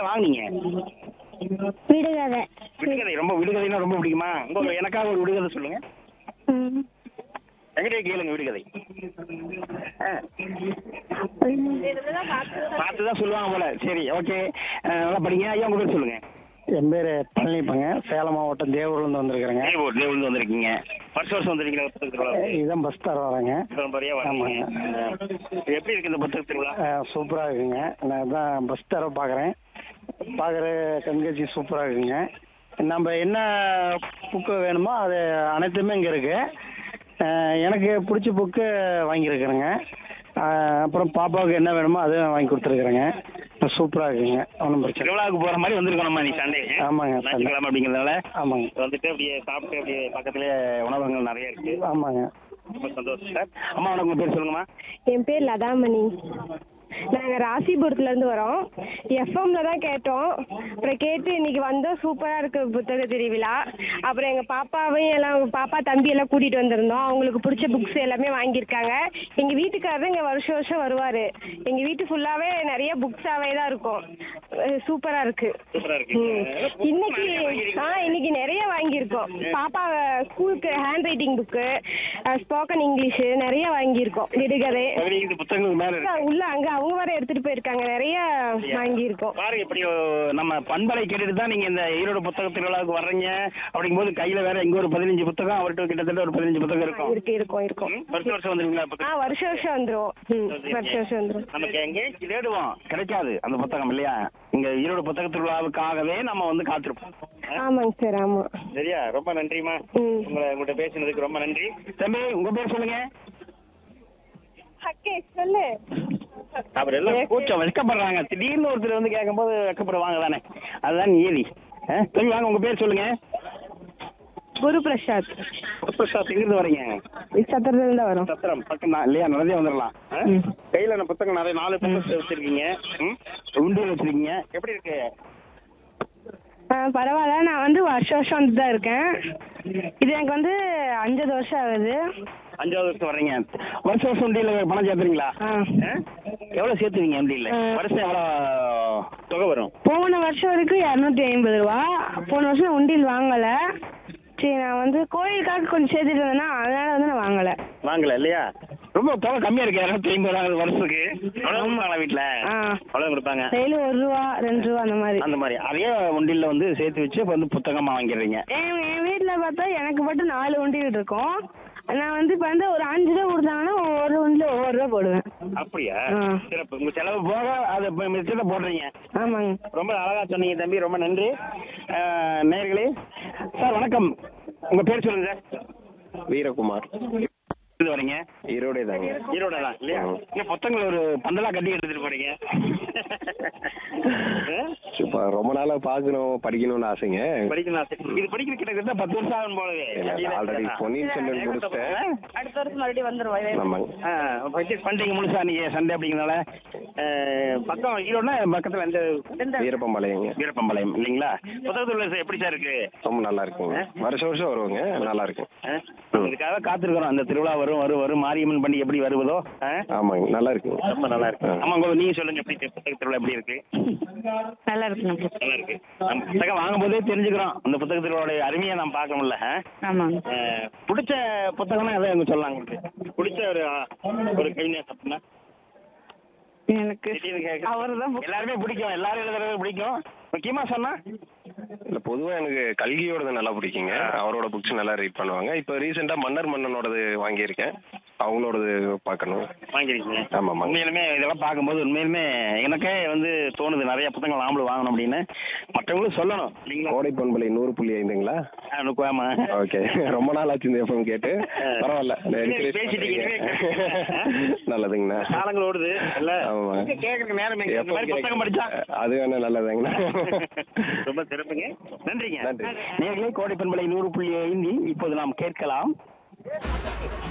எதை வாங்குனீங்க? விடுகதை. விடுகதை. ரொம்ப விடுகதைன்னா ரொம்ப பிடிக்குமா? எனக்காக ஒரு விடுகதை சொல்லுங்க. ம். எங்கிட்டே கேளுங்க விடுகதை. பார்த்து தான் சொல்லுவாங்க போல. சரி, ஓகே. நல்லா படிங்க. ஐயா உங்க பேர் சொல்லுங்க. என் பேர் பழனிப்பங்க. சேலம் மாவட்டம் தேவூர்லேருந்து வந்திருக்கிறேங்க. தேவூர்லேருந்து வந்திருக்கீங்க. வருஷம் வந்திருக்கீங்க புத்தக திருவிழா? இதுதான் பஸ் தர வரேங்க. ஆமாங்க. எப்படி இருக்கு இந்த புத்தக திருவிழா? சூப்பராக இருக்குங்க. நான் தான் பஸ் தர பார்க்குறேன். பார்க்குற கண்காட்சி சூப்பராக இருக்குங்க. நம்ம என்ன புக்கு வேணுமோ அது அனைத்துமே இங்கே இருக்கு. எனக்கு பிடிச்ச புக்கு வாங்கியிருக்கிறேங்க. அப்புறம் பாப்பாவுக்கு என்ன வேணுமோ அதுவும் வாங்கி கொடுத்துருக்குறேங்க. சூப்பராக இருக்குங்க. ஒன்றும் பிரச்சனை. திருவிழாவுக்கு போகிற மாதிரி வந்திருக்கணுமா நீ சண்டே? ஆமாங்க. ஞாயிற்றுக்கிழமை அப்படிங்கிறதுனால ஆமாங்க. வந்துட்டு அப்படியே சாப்பிட்டு அப்படியே பக்கத்துலேயே உணவகங்கள் நிறைய இருக்கு. ஆமாங்க. ரொம்ப சந்தோஷம் சார். அம்மா உனக்கு உங்கள் பேர் சொல்லுங்கம்மா. என் பேர் லதாமணி. நாங்கள் ராசிபுரத்துலேருந்து வரோம். எஃப்எம்ல தான் கேட்டோம். அப்புறம் கேட்டு இன்னைக்கு வந்தோம். சூப்பராக இருக்குது புத்தக திருவிழா. அப்புறம் எங்கள் பாப்பாவையும் எல்லாம் பாப்பா தம்பி எல்லாம் கூட்டிகிட்டு வந்திருந்தோம். அவங்களுக்கு பிடிச்ச புக்ஸ் எல்லாமே வாங்கியிருக்காங்க. எங்கள் வீட்டுக்காரர் இங்கே வருஷம் வருவார். எங்கள் வீட்டு ஃபுல்லாகவே நிறைய புக்ஸாகவே தான் இருக்கும். சூப்பராக இருக்குது. இன்னைக்கு நிறைய வாங்கியிருக்கோம். பாப்பா ஸ்கூலுக்கு hand writing book, spoken English நிறைய வாங்கியிருக்கோம். விடுகதை உள்ள அங்கே அவங்க வர எடுத்துட்டு போயிருக்காங்க. நிறைய வாங்கியிருக்கோம். பாருங்க, இப்படி நம்ம பண்பலை கேட்டுட்டு தான் நீங்க இந்த ஈரோடு புத்தக திருவிழாவுக்கு வர்றீங்க. அப்படிங்கும்போது கையில வேற இங்க ஒரு 15 புத்தகம், அவர்கிட்ட கிட்டத்தட்ட ஒரு 15 புத்தகம் இருக்கும். இருக்கும். வருஷம் வந்துருங்களா? வருஷம் வந்துரும். வருஷம் வந்துரும். நமக்கு எங்கே தேடுவோம், கிடைக்காது அந்த புத்தகம் இல்லையா? இங்க ஈரோடு புத்தக திருவிழாவுக்காகவே நம்ம வந்து காத்திருப்போம். ஆமாங்க சார். ஆமா. சரியா? ரொம்ப நன்றிமா. உங்கள்கிட்ட பேசினதுக்கு ரொம்ப நன்றி. தம்பி உங்க பேர் சொல்லுங்க. சொல்லு. அவர் எல்லாம் கூச்சம் வெட்கப்படுறாங்க. திடீர்னு ஒருத்தர் வந்து கேட்கும்போது வெட்கப்படுவாங்க தானே, அதுதான் நீதி. தம்பி வாங்க, உங்க பேர் சொல்லுங்க. குரு பிரசாத். எங்கிருந்து வரீங்க? சத்திரத்துல வரோம். சத்திரம் பக்கம் தான் இல்லையா? நிறைய வந்துடலாம். கையில நம்ம புத்தகம் நிறைய 4 புத்தகம் வச்சிருக்கீங்க. உண்டியல் வச்சிருக்கீங்க. எப்படி இருக்கு? பரவாயில்ல. நான் வந்து வருஷம் வந்து தான் இருக்கேன். இது எனக்கு வந்து 5 வருஷம் ஆகுது. 5வது வருஷம் வர்றீங்க. வருஷம் உண்டியல பணம் சேர்த்துறீங்களா? எவ்வளவு சேர்த்துவீங்க உண்டியல? வருஷம் எவ்வளவு தொகை வரும்? போன வருஷம் வரைக்கும் 250 ரூபா. போன வருஷம் உண்டியல் வாங்கல. சரி, நான் வந்து கோயிலுக்காக கொஞ்சம் சேர்த்துட்டு இருந்தேன்னா அதனால வந்து நான் வாங்கல இல்லையா? ரொம்ப தொகை கம்மியா இருக்கு. 250 வருஷத்துக்கு வீட்டுல அவ்வளவு கொடுப்பாங்க. டெய்லி 1 ரூபா 2 ரூபா அந்த மாதிரி அதே உண்டியல்ல வந்து சேர்த்து வச்சு இப்ப வந்து புத்தகமா வாங்கிடுறீங்க. என் வீட்டுல பார்த்தா எனக்கு மட்டும் 4 உண்டியல் இருக்கும். நான் வந்து இப்ப வந்து ஒரு 5 ரூபா கொடுத்தாங்கன்னா ஒரு உண்டியில ஒவ்வொரு ரூபா போடுவேன். அப்படியா? சிறப்பு. உங்க செலவு போக அதை மிச்சத்தை போடுறீங்க. ஆமாங்க. ரொம்ப அழகா சொன்னீங்க தம்பி. ரொம்ப நன்றி. நேயர்களே, சார் வணக்கம். உங்க பேர் சொல்லுங்க. வீரகுமார். வரீங்க? ஈரோடே தாங்க. ஈரோடு தான் இல்லையா? இங்க புத்தகங்கள் ஒரு பந்தலா கட்டி எடுத்துட்டு போறீங்க. ரொம்ப நாளா பாக்கணும், படிக்கணும்னு ஆசைங்க. இது படிக்கிற கிட்டத்தட்ட 10 வருஷம் ஆகும் போலவே. ஆல்ரெடி பொன்னியின் செல்வன் முடிச்சிட்டேன். அடுத்த வருஷம் மறுபடியும் வந்துருவோம். ஆமாங்க. பர்ச்சேஸ் பண்ணிட்டீங்க முழுசா நீங்க சண்டே அப்படிங்கிறனால. பக்கம் ஈரோடுனா பக்கத்துல எந்த? வீரப்பம்பாளையம் இல்லைங்களா? புத்தகத்துல எப்படி சார் இருக்கு? ரொம்ப நல்லா இருக்குங்க. வருஷம் வருவாங்க. நல்லா இருக்கு. இதுக்காக காத்திருக்கிறோம். அந்த திருவிழா வரும் மாரியம்மன் பண்டிகை எப்படி வருவதோ. ஆமாங்க, நல்லா இருக்கு. ரொம்ப நல்லா இருக்கு. ஆமா, நீங்க சொல்லுங்க, எப்படி புத்தக திருவிழா எப்படி இருக்கு? நல்லா இருக்கு. நம்ம புத்தகம் வாங்கும் போதே தெரிஞ்சுக்கிறோம் அந்த புத்தக திருவிழாவோட அருமையை நாம் பார்க்கணும்ல. பிடிச்ச புத்தகம்னா எதை அவங்க சொல்லலாம்? உங்களுக்கு பிடிச்ச ஒரு கவிஞர் அப்படின்னா? எனக்கு அவர்தான் எல்லாருமே பிடிக்கும். எல்லாரும் எழுதுறது பிடிக்கும். முக்கியமா சொன்னா இல்ல, பொதுவா எனக்கு கல்கியோடது நல்லா பிடிக்குங்க. அவரோட புக்ஸ் நல்லா ரீட் பண்ணுவாங்க. இப்போ ரீசெண்டா மன்னனோடது வாங்கியிருக்கேன். அவங்களோடது பார்க்கணும். வாங்கிருக்கீங்க? ஆமா. உண்மையிலுமே இதெல்லாம் பார்க்கும்போது உண்மையிலுமே எனக்கே வந்து தோணுது நிறைய புத்தகங்கள் நாமளும் வாங்கணும் அப்படின்னு. மற்றவங்களும் சொல்லணும். கோடை பண்பலை 100.5ங்களா? ஆமா. ஓகே. ரொம்ப நாள் ஆச்சு இந்த எஃப்எம் கேட்டு. பரவாயில்ல, நல்லதுங்கண்ணா. காலங்கள் ஓடுது. கேட்கறதுக்கு நேரம் புத்தகம் படிச்சா அது வேணா நல்லதுங்கண்ணா. ரொம்ப சிறப்புங்க. நன்றிங்க. நேயர்களே, கோடை பண்பலை 100.5 இப்போது நாம் கேட்கலாம்.